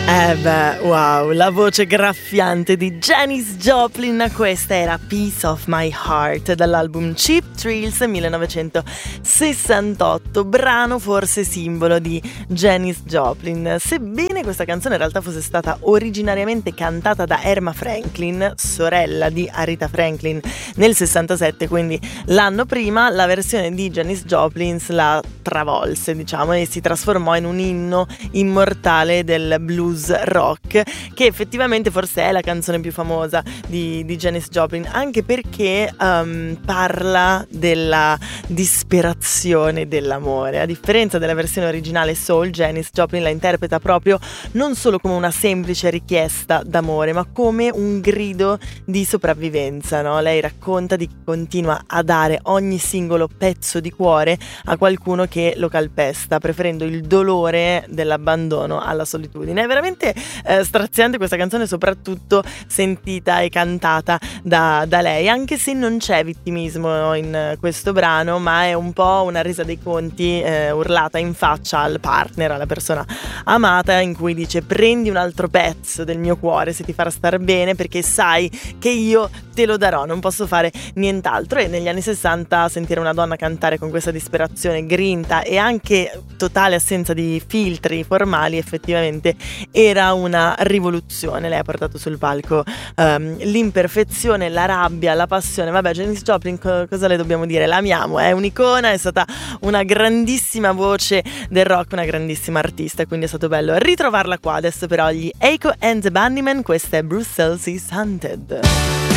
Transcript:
Wow, la voce graffiante di Janis Joplin, questa era Piece of My Heart dall'album Cheap Thrills 1968, brano forse simbolo di Janis Joplin, sebbene questa canzone in realtà fosse stata originariamente cantata da Erma Franklin, sorella di Aretha Franklin, nel 67, quindi l'anno prima. La versione di Janis Joplin la travolse, diciamo, e si trasformò in un inno immortale del blues rock, che effettivamente forse è la canzone più famosa di Janis Joplin, anche perché parla della disperazione dell'amore. A differenza della versione originale soul, Janis Joplin la interpreta proprio non solo come una semplice richiesta d'amore, ma come un grido di sopravvivenza, no? Lei racconta di chi continua a dare ogni singolo pezzo di cuore a qualcuno che lo calpesta, preferendo il dolore dell'abbandono alla solitudine. È veramente straziante questa canzone, soprattutto sentita e cantata da lei, anche se non c'è vittimismo in questo brano, ma è un po' una resa dei conti urlata in faccia al partner, alla persona amata, in cui dice: prendi un altro pezzo del mio cuore se ti farà star bene, perché sai che io te lo darò, non posso fare nient'altro. E negli anni 60 sentire una donna cantare con questa disperazione, grinta e anche totale assenza di filtri formali, effettivamente era una rivoluzione. Lei ha portato sul palco l'imperfezione, la rabbia, la passione. Vabbè, Janis Joplin, cosa le dobbiamo dire? L'amiamo, è un'icona, è stata una grandissima voce del rock, una grandissima artista, quindi è stato bello ritrovarla qua. Adesso però gli Echo and the Bunnymen, questa è Brussels is Haunted.